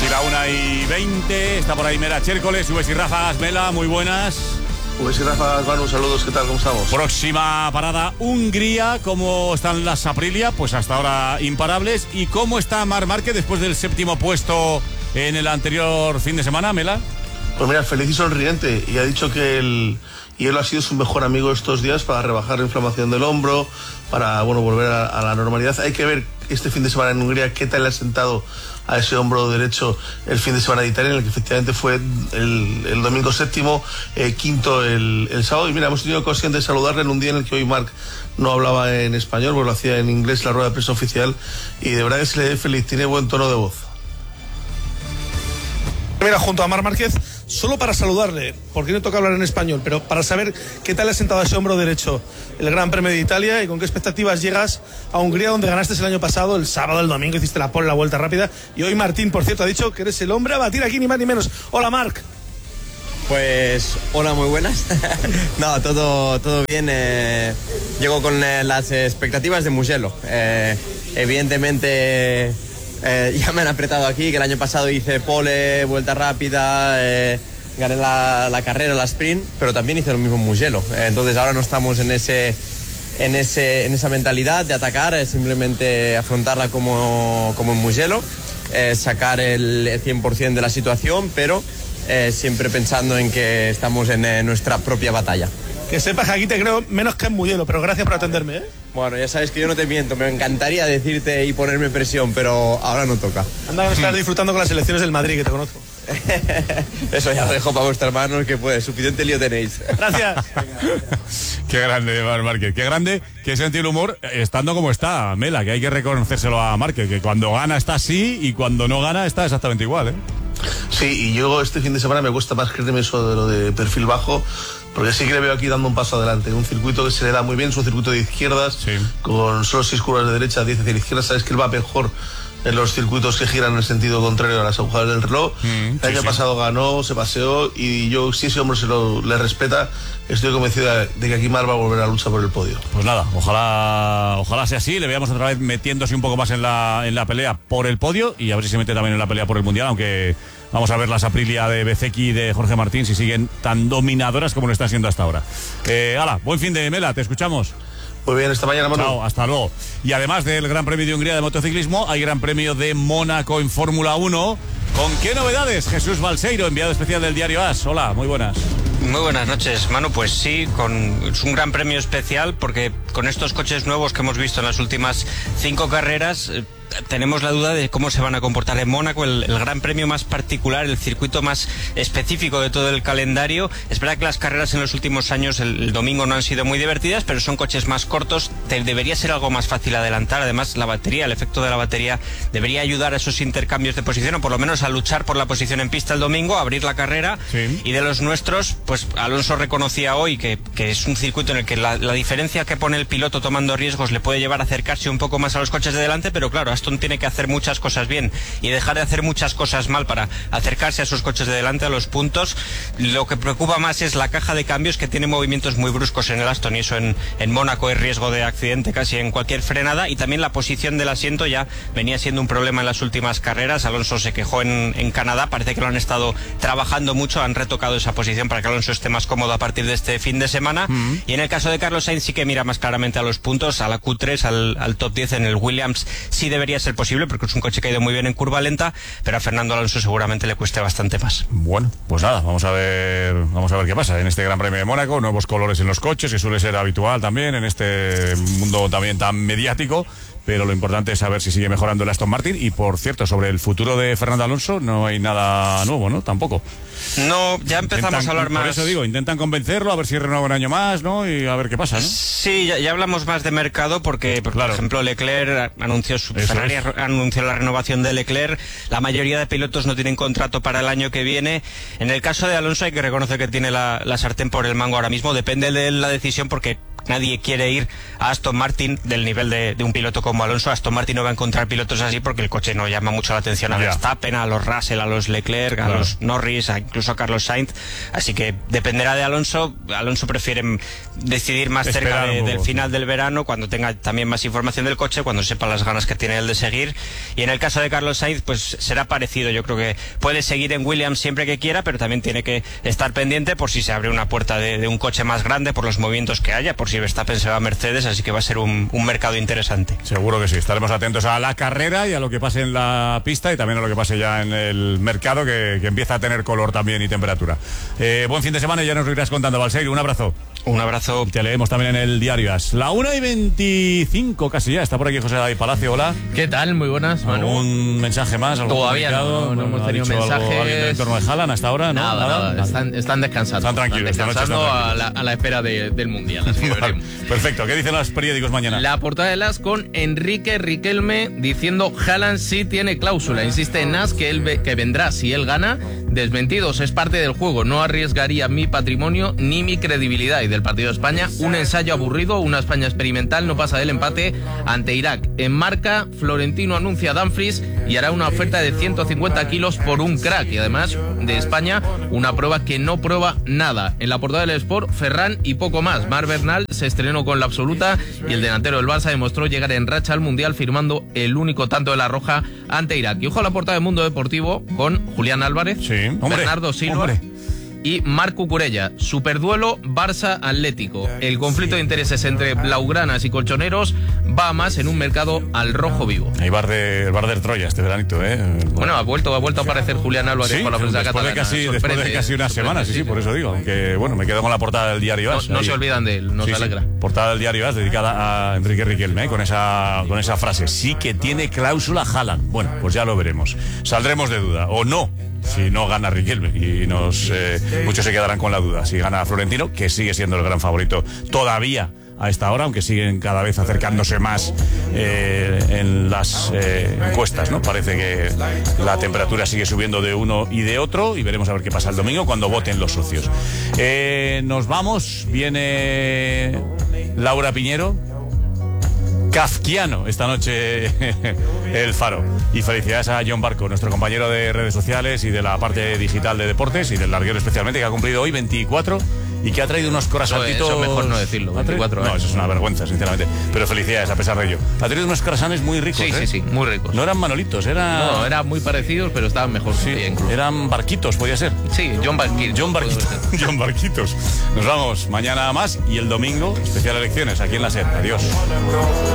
Casi la 1:20, está por ahí Mela Chércoles, Subes y Ráfagas. Mela, muy buenas. Pues Ráfagas, Manu, saludos, ¿qué tal? ¿Cómo estamos? Próxima parada, Hungría. ¿Cómo están las Aprilia? Pues hasta ahora imparables. ¿Y cómo está Marc Márquez después del 7º puesto en el anterior fin de semana, Mela? Pues mira, feliz y sonriente, y ha dicho que él ha sido su mejor amigo estos días para rebajar la inflamación del hombro, para volver a la normalidad. Hay que ver este fin de semana en Hungría qué tal le ha sentado a ese hombro derecho el fin de semana de Italia, en el que efectivamente fue el domingo 7º, quinto el sábado. Y mira, hemos tenido ocasión de saludarle en un día en el que hoy Marc no hablaba en español, porque lo hacía en inglés la rueda de prensa oficial, y de verdad que se le ve feliz, tiene buen tono de voz. Mira, junto a Marc Márquez, solo para saludarle, porque no toca hablar en español, pero para saber qué tal le ha sentado a ese hombro derecho el Gran Premio de Italia y con qué expectativas llegas a Hungría, donde ganaste el año pasado, el sábado, el domingo, hiciste la pole, la vuelta rápida, y hoy Martín, por cierto, ha dicho que eres el hombre a batir aquí, ni más ni menos. Hola, Marc. Pues hola, muy buenas. No, todo bien. Llego con las expectativas de Mugello. Evidentemente ya me han apretado aquí, que el año pasado hice pole, vuelta rápida, gané la carrera, la sprint, pero también hice lo mismo en Mugello. Entonces ahora no estamos en esa mentalidad de atacar, simplemente afrontarla como en Mugello, sacar el 100% de la situación, pero siempre pensando en que estamos en nuestra propia batalla. Que sepas que aquí te creo menos que en Mugello, pero gracias por atenderme, ¿eh? Bueno, ya sabes que yo no te miento, me encantaría decirte y ponerme presión, pero ahora no toca. Anda, que estás disfrutando con las elecciones del Madrid, que te conozco. Eso ya lo dejo para vuestras manos, que pues suficiente lío tenéis. Gracias. Qué grande, Marc Márquez, qué grande, qué sentido el humor, estando como está, Mela, que hay que reconocérselo a Márquez, que cuando gana está así y cuando no gana está exactamente igual, ¿eh? Sí, y yo este fin de semana me cuesta más creerme eso de lo de perfil bajo, porque sí que le veo aquí dando un paso adelante. Un circuito que se le da muy bien, es un circuito de izquierdas, sí, con solo 6 curvas de derecha, 10 hacia la izquierda. Sabes que él va mejor en los circuitos que giran en el sentido contrario a las agujas del reloj. El año pasado ganó, se paseó, y yo, si ese hombre le respeta, estoy convencido de que aquí Marc va a volver a luchar por el podio. Pues nada, ojalá sea así, le veamos otra vez metiéndose un poco más en la pelea por el podio, y a ver si se mete también en la pelea por el mundial, aunque vamos a ver las Aprilia de Bezzecchi y de Jorge Martín si siguen tan dominadoras como lo están siendo hasta ahora. Buen fin de, Mela, te escuchamos. Muy bien, esta mañana, Manu. Chao, hasta luego. Y además del Gran Premio de Hungría de motociclismo, hay Gran Premio de Mónaco en Fórmula 1. ¿Con qué novedades? Jesús Balseiro, enviado especial del diario AS. Hola, muy buenas. Muy buenas noches, Manu. Pues sí, es un gran premio especial porque con estos coches nuevos que hemos visto en las últimas 5 carreras, tenemos la duda de cómo se van a comportar en Mónaco, el gran premio más particular, el circuito más específico de todo el calendario. Es verdad que las carreras en los últimos años, el domingo, no han sido muy divertidas, pero son coches más cortos, debería ser algo más fácil adelantar. Además, la batería, el efecto de la batería debería ayudar a esos intercambios de posición, o por lo menos a luchar por la posición en pista el domingo, a abrir la carrera. Sí. Y de los nuestros, pues Alonso reconocía hoy que es un circuito en el que la diferencia que pone el piloto tomando riesgos le puede llevar a acercarse un poco más a los coches de delante, pero claro, Aston tiene que hacer muchas cosas bien y dejar de hacer muchas cosas mal para acercarse a esos coches de delante, a los puntos. Lo que preocupa más es la caja de cambios, que tiene movimientos muy bruscos en el Aston, y eso en Mónaco es riesgo de accidente casi en cualquier frenada. Y también la posición del asiento ya venía siendo un problema en las últimas carreras. Alonso se quejó en Canadá, parece que lo han estado trabajando mucho, han retocado esa posición para que Alonso esté más cómodo a partir de este fin de semana. Y en el caso de Carlos Sainz sí que mira más claramente a los puntos, a la Q3, al top 10 en el Williams. Sí debería ser posible porque es un coche que ha ido muy bien en curva lenta, pero a Fernando Alonso seguramente le cueste bastante más. Bueno, pues nada, vamos a ver qué pasa en este Gran Premio de Mónaco. Nuevos colores en los coches, que suele ser habitual también en este mundo también tan mediático. Pero lo importante es saber si sigue mejorando el Aston Martin. Y por cierto, sobre el futuro de Fernando Alonso no hay nada nuevo, ¿no? Tampoco. No, ya empezamos a hablar más. Por eso digo, intentan convencerlo, a ver si renueva un año más, ¿no? Y a ver qué pasa, ¿no? Sí, ya hablamos más de mercado porque claro, por ejemplo, Leclerc anunció la renovación de Leclerc. La mayoría de pilotos no tienen contrato para el año que viene. En el caso de Alonso hay que reconocer que tiene la sartén por el mango ahora mismo. Depende de la decisión, porque nadie quiere ir a Aston Martin del nivel de un piloto como Alonso. Aston Martin no va a encontrar pilotos así porque el coche no llama mucho la atención a Verstappen, a los Russell, a los Leclerc, a los Norris, incluso a Carlos Sainz. Así que dependerá de Alonso. Alonso prefiere decidir más cerca del final del verano, cuando tenga también más información del coche, cuando sepa las ganas que tiene él de seguir. Y en el caso de Carlos Sainz, pues será parecido. Yo creo que puede seguir en Williams siempre que quiera, pero también tiene que estar pendiente por si se abre una puerta de un coche más grande, por los movimientos que haya, por si Verstappen se va a Mercedes. Así que va a ser un mercado interesante. Seguro que sí. Estaremos atentos a la carrera y a lo que pase en la pista y también a lo que pase ya en el mercado, que empieza a tener color también y temperatura. Buen fin de semana y ya nos lo irás contando, Balseiro. Un abrazo. Un abrazo. Te leemos también en el diario AS. La 1:25 casi ya. Está por aquí José David Palacio. Hola. ¿Qué tal? Muy buenas, Manu. ¿Un mensaje más? Todavía no hemos tenido mensajes. ¿Alguien del entorno de Haaland hasta ahora? Nada. Están descansando. Están tranquilos. Están descansando a la espera del Mundial. Así que veremos. Perfecto. ¿Qué dicen los periódicos mañana? La portada de AS con Enrique Riquelme diciendo Haaland sí tiene cláusula. Insiste en AS que vendrá si él gana. Desmentidos, es parte del juego. No arriesgaría mi patrimonio ni mi credibilidad. Y del partido de España, un ensayo aburrido, una España experimental no pasa del empate ante Irak. En Marca, Florentino anuncia a Dumfries y hará una oferta de 150 kilos por un crack. Y además de España, una prueba que no prueba nada. En la portada del Sport, Ferran y poco más. Marc Bernal se estrenó con la absoluta y el delantero del Barça demostró llegar en racha al Mundial firmando el único tanto de la Roja ante Irak. Y ojo a la portada de Mundo Deportivo con Julián Álvarez, Bernardo Silva y Marc Cucurella. Superduelo Barça-Atlético. El conflicto de intereses entre blaugranas y colchoneros va más en un mercado al rojo vivo. Hay bar de Troya este veranito, ¿eh? Bueno, ha vuelto a aparecer Julián Álvarez con la prensa catalana. Después de casi una semana, sí, por eso digo. Aunque, bueno, me quedo con la portada del diario AS. No se olvidan de él, nos alegra. Portada del diario AS dedicada a Enrique Riquelme, con esa frase. Sí que tiene cláusula Haaland. Bueno, pues ya lo veremos. Saldremos de duda, o no, si no gana Riquelme. Y muchos se quedarán con la duda. Si gana Florentino, que sigue siendo el gran favorito todavía a esta hora, aunque siguen cada vez acercándose más en las encuestas, ¿no? Parece que la temperatura sigue subiendo de uno y de otro, y veremos a ver qué pasa el domingo cuando voten los socios. Nos vamos, viene Laura Piñero. Kafkiano esta noche el Faro. Y felicidades a John Barco, nuestro compañero de redes sociales y de la parte digital de deportes y del larguero especialmente, que ha cumplido hoy 24 y que ha traído unos corazoncitos. Eso mejor no decirlo, 24 años. No, eso es una vergüenza, sinceramente. Pero felicidades a pesar de ello. Ha traído unos croissants muy ricos. Sí, muy ricos. No eran manolitos, No, eran muy parecidos, pero estaban mejor. Sí, eran barquitos, podía ser. Sí, John Barquitos. Nos vamos mañana más y el domingo especial elecciones aquí en la SER. Adiós.